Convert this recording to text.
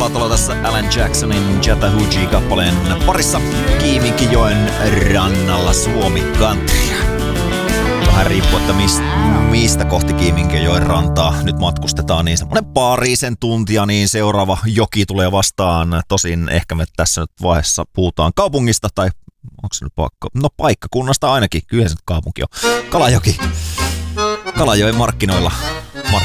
Alatalo tässä Alan Jacksonin Chattahoochee-kappaleen parissa Kiiminkijoen rannalla Suomi Countrya. Vähän riippuu, että mistä kohti Kiiminkijoen rantaa nyt matkustetaan, niin semmoinen parisen tuntia, niin seuraava joki tulee vastaan. Tosin ehkä me tässä nyt vaiheessa puhutaan kaupungista, tai onko se nyt paikkakunnasta ainakin, kyllä se nyt kaupunki on. Kalajoki. Kalajoen markkinoilla